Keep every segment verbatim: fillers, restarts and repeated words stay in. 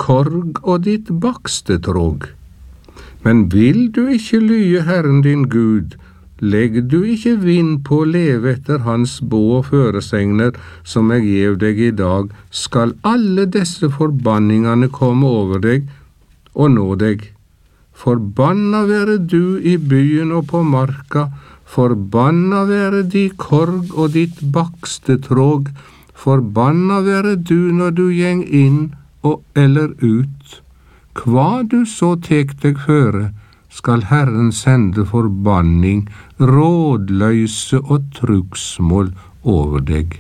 korg og ditt bakstetråg. Men vil du ikke lye Herren din Gud, legg du ikke vind på å leve etter hans bo og føresegner som jeg gjev deg i dag, skal alle disse forbanningene komme over deg og nå deg. Forbanna være du i byen og på marka, forbanna være di korg og ditt bakstetråg, forbanna være du når du gjeng inn og eller ut. Hva du så tek deg føre, skal Herren sende forbanning, rådløse og trugsmål over deg.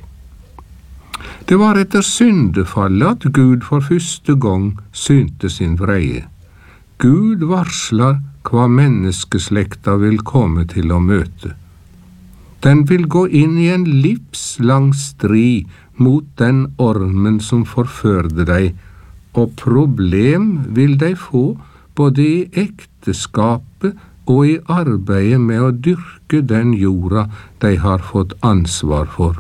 Det var etter syndefallet at Gud for første gang synte sin vreie. Gud varslar hva menneskeslekta vil komme til å møte. Den vil gå inn i en livslang strid mot den ormen som forførde deg, og problem vil de få både i ekteskapet og i arbeidet med å dyrke den jorda de har fått ansvar for.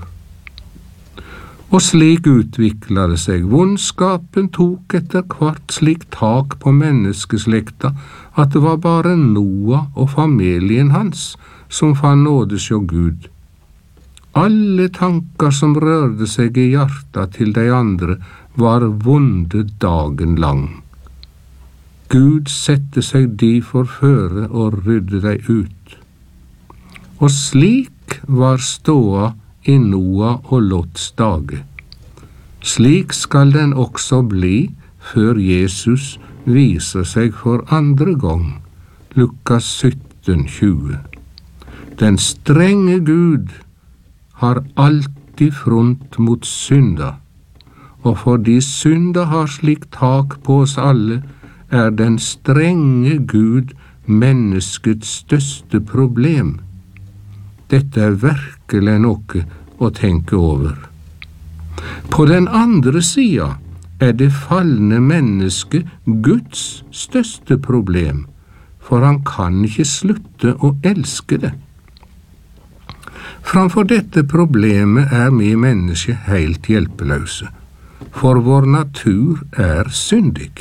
Og slik utviklet det seg. Vondskapen tok etter hvert slik tak på menneskeslekta at det var bare Noah og familien hans som fann nåde sjå Gud. Alle tanker som rørte seg i hjertet til de andre var vonde dagen lang. Gud sette seg derfor føre og rydde dei ut. Og slik var ståa i Noah og Lots dage. Slik skal den også bli før Jesus viser seg for andre gang. Lukas sytten tjue. Den strenge Gud har alltid front mot synda, og fordi synda har slik tak på oss alle, er den strenge Gud menneskets største problem. Dette er virkelig noe å tenke over. På den andre sida er det falne mennesket Guds største problem, for han kan ikke slutte å elske det. Framfor dette problemet er vi mennesker helt hjelpeløse, for vår natur er syndig.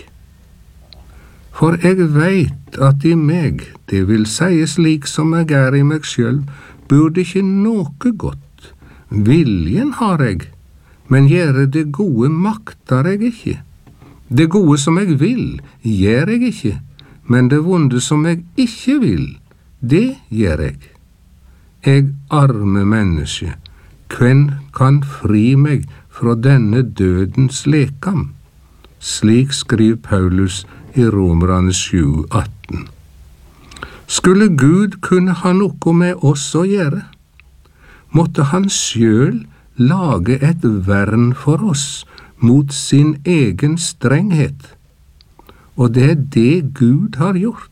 For jeg veit at i meg, det vil si slik som jeg er i meg sjølv, burde ikke noe godt. Viljen har jeg, men gjøre det gode makter jeg ikke. Det gode som jeg vil, gjør jeg ikke, men det vonde som jeg ikke vil, det gjør jeg. Jeg arme menneske, hvem kan fri meg fra denne dødens lekam? Slik skriver Paulus i Romerne sju atten. Skulle Gud kunne ha noe med oss å gjøre? Måtte han sjøl lage et vern for oss mot sin egen strenghet? Og det er det Gud har gjort.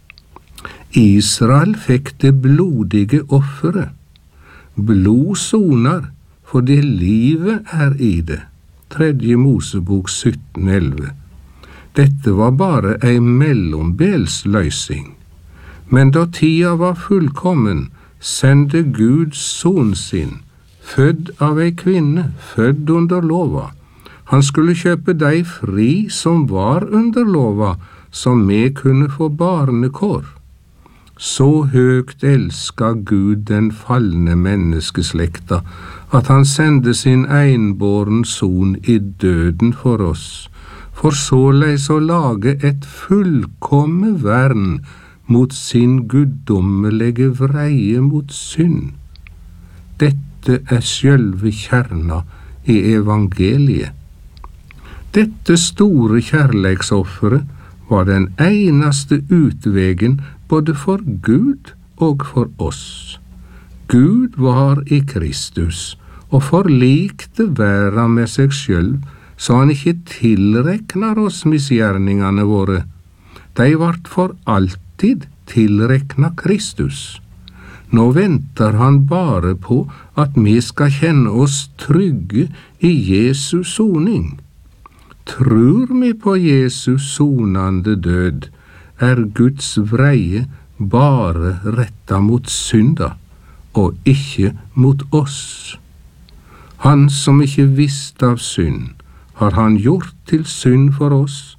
Israel fikk det blodige offeret. Blod sonar, fordi livet er i det. Tredje Mosebok sytten elleve. Dette var bare ei mellombelsløysing. Men da tida var fullkommen, sendte Gud son sin, fødd av ei kvinne, fødd under lova. Han skulle kjøpe dei fri som var under lova, som vi kunne få barnekår. Så høgt elska Gud den falne menneskeslekta, at han sendte sin einbåren son i døden for oss, for såleis å lage et fullkomme vern mot sin guddommelige vreie mot synd. Dette er sjølve kjerna i evangeliet. Dette store kjærleiksofferet var den eneste utvegen både for Gud og for oss. Gud var i Kristus, og forlikte verda med seg sjølv, så han ikke tilreknar oss misgjerningane våre. De vart for alltid tilrekna Kristus. Nå venter han bare på at vi skal kjenne oss trygge i Jesu soning. Tror vi på Jesus sonande død, er Guds vreie bare retta mot synda, og ikke mot oss. Han som ikke visste av synd, har han gjort til synd for oss,